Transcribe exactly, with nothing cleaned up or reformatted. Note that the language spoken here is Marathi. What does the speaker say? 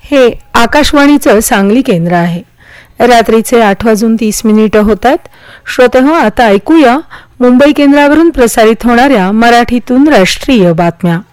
हे आकाशवाणीचं सांगली केंद्र आहे. रात्रीचे आठ वाजून तीस मिनिटं होतात. श्रोतेहो, आता ऐकूया मुंबई केंद्रावरून प्रसारित होणाऱ्या मराठीतून राष्ट्रीय बातम्या.